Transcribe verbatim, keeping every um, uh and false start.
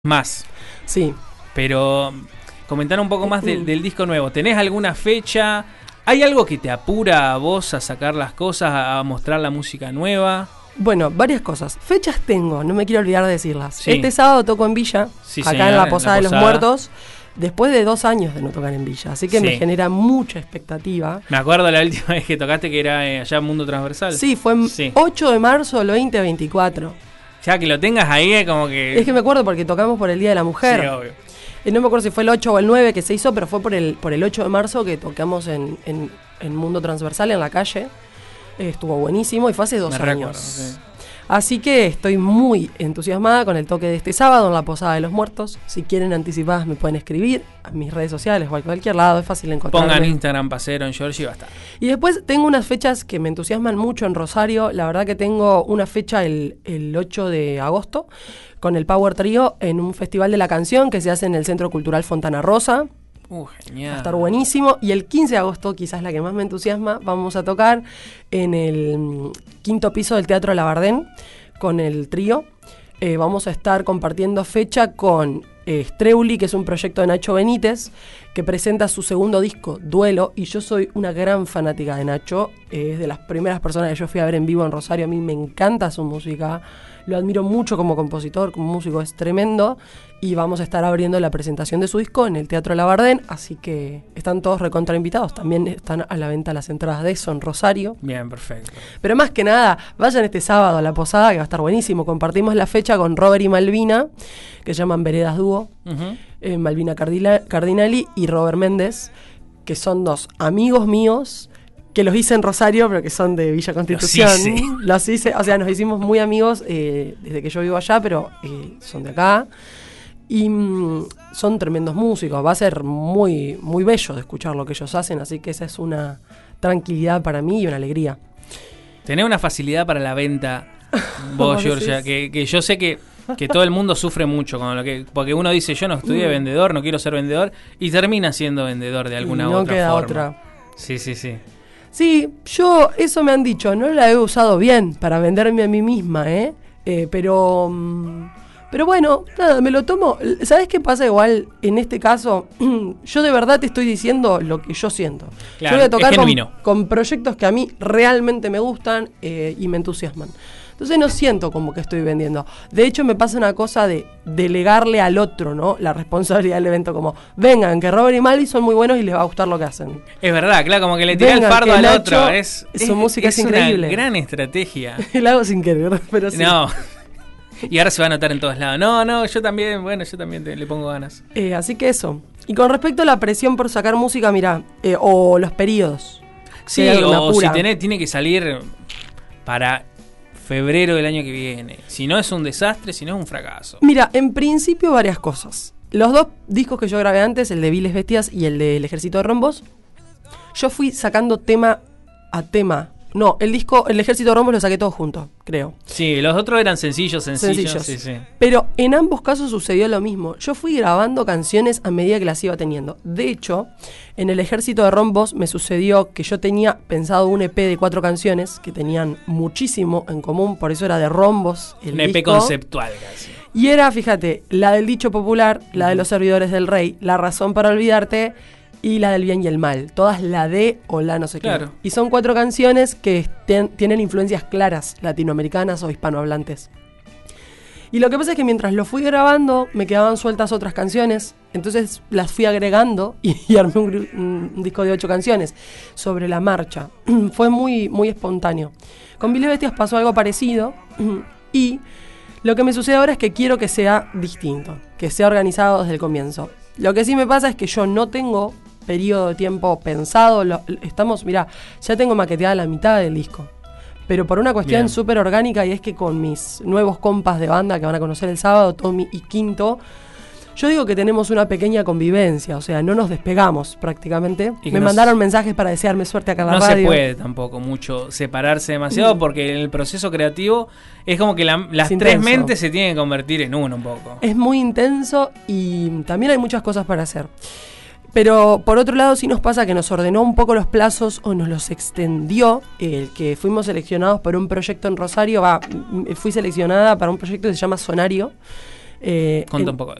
más. Sí. Pero comentar un poco más de, del disco nuevo. ¿Tenés alguna fecha? ¿Hay algo que te apura a vos a sacar las cosas, a mostrar la música nueva? Bueno, varias cosas. Fechas tengo, no me quiero olvidar de decirlas. Sí. Este sábado toco en Villa, Sí, acá señora, en la Posada en la de los Posada. Muertos, después de dos años de no tocar en Villa. Así que Sí. me genera mucha expectativa. Me acuerdo la última vez que tocaste que era eh, allá en Mundo Transversal. Sí, fue en Sí. ocho de marzo del veinte veinticuatro. Ya que lo tengas ahí es como que... Es que me acuerdo porque tocamos por el Día de la Mujer. Sí, obvio. Eh, no me acuerdo si fue el ocho o el nueve que se hizo, pero fue por el, por el ocho de marzo que tocamos en, en, en Mundo Transversal, en la calle. Eh, estuvo buenísimo y fue hace dos Me años. recuerdo, sí. Así que estoy muy entusiasmada con el toque de este sábado en la Posada de los Muertos. Si quieren anticipadas me pueden escribir a mis redes sociales o a cualquier lado, es fácil encontrarme. Pongan Instagram Pacero en Georgie y va a estar. Y después tengo unas fechas que me entusiasman mucho en Rosario. La verdad que tengo una fecha el, el ocho de agosto con el Power Trio en un festival de la canción que se hace en el Centro Cultural Fontana Rosa. Uh, genial. Va a estar buenísimo. Y el quince de agosto, quizás la que más me entusiasma, vamos a tocar en el mm, quinto piso del Teatro Labardén con el trío. Eh, vamos a estar compartiendo fecha con eh, Streuli, que es un proyecto de Nacho Benítez, que presenta su segundo disco, Duelo, y yo soy una gran fanática de Nacho. Eh, es de las primeras personas que yo fui a ver en vivo en Rosario. A mí me encanta su música, lo admiro mucho como compositor, como músico, es tremendo. Y vamos a estar abriendo la presentación de su disco en el Teatro Labardén, así que están todos recontra invitados. También están a la venta las entradas de eso en Rosario. Bien, perfecto. Pero más que nada, vayan este sábado a la Posada, que va a estar buenísimo. Compartimos la fecha con Robert y Malvina, que se llaman Veredas Dúo. Uh-huh. eh, Malvina Cardila- Cardinali y Robert Méndez, que son dos amigos míos, que los hice en Rosario, pero que son de Villa Constitución. Los hice. Los hice, o sea, nos hicimos muy amigos eh, desde que yo vivo allá, pero eh, son de acá. Y mm, son tremendos músicos, va a ser muy, muy bello de escuchar lo que ellos hacen, así que esa es una tranquilidad para mí y una alegría. Tenés una facilidad para la venta, vos, ¿Cómo Georgia, decís? que, que yo sé que, que todo el mundo sufre mucho con lo que, porque uno dice yo no estudié Mm. vendedor, no quiero ser vendedor, y termina siendo vendedor de alguna Y u no otra queda forma. otra. Sí, sí, sí. Sí, yo, eso me han dicho, no la he usado bien para venderme a mí misma, ¿eh? Eh, pero, mm, pero bueno, nada, me lo tomo. ¿Sabes qué pasa igual en este caso? Yo de verdad te estoy diciendo lo que yo siento. Claro, yo voy a tocar es con, genuino. con proyectos que a mí realmente me gustan eh, y me entusiasman. Entonces no siento como que estoy vendiendo. De hecho me pasa una cosa de delegarle al otro, ¿no? La responsabilidad del evento, como, vengan, que Robert y Malvi son muy buenos y les va a gustar lo que hacen. Es verdad, claro, como que le tirá el Vengan, fardo que al Nacho, otro. Es, su música es una increíble. gran estrategia. Lo hago sin querer, pero sí. No. Y ahora se va a notar en todos lados. No, no, yo también, bueno, yo también te- le pongo ganas. Eh, así que eso. Y con respecto a la presión por sacar música, mirá, eh, o los periodos. Sí, Si hay algo que me o apura. si tenés, tiene que salir para febrero del año que viene. Si no es un desastre, si no es un fracaso. Mira, en principio varias cosas. Los dos discos que yo grabé antes, el de Viles Bestias y el de El Ejército de Rombos, yo fui sacando tema a tema. No, el disco, el Ejército de Rombos lo saqué todo junto, creo. Sí, los otros eran sencillos, sencillos. Sencillos. Sí, sí. Pero en ambos casos sucedió lo mismo. Yo fui grabando canciones a medida que las iba teniendo. De hecho, en el Ejército de Rombos me sucedió que yo tenía pensado un E P de cuatro canciones que tenían muchísimo en común, por eso era de Rombos el Un E P disco. conceptual casi. Y era, fíjate, la del dicho popular, la de los servidores del rey, la razón para olvidarte y la del bien y el mal. Todas la de o la no sé Claro. qué. Y son cuatro canciones que ten- tienen influencias claras latinoamericanas o hispanohablantes. Y lo que pasa es que mientras lo fui grabando, me quedaban sueltas otras canciones. Entonces las fui agregando y, y armé un, gru- un- un disco de ocho canciones sobre la marcha. Fue muy, muy espontáneo. Con Viles Bestias pasó algo parecido. Y lo que me sucede ahora es que quiero que sea distinto, que sea organizado desde el comienzo. Lo que sí me pasa es que yo no tengo periodo de tiempo pensado. Lo, estamos, mirá, ya tengo maqueteada la mitad del disco. Pero por una cuestión Bien. súper orgánica, y es que con mis nuevos compas de banda que van a conocer el sábado, Tommy y Quinto, yo digo que tenemos una pequeña convivencia, o sea, no nos despegamos prácticamente. Y que Me no mandaron se- mensajes para desearme suerte acá en la No radio. se puede tampoco mucho separarse demasiado Mm. porque en el proceso creativo es como que la- las Es tres intenso. mentes se tienen que convertir en uno un poco. Es muy intenso y también hay muchas cosas para hacer. Pero por otro lado sí nos pasa que nos ordenó un poco los plazos o nos los extendió. El que fuimos seleccionados para un proyecto en Rosario, va, m- fui seleccionada para un proyecto que se llama Sonario, Eh, Conta en- un poco.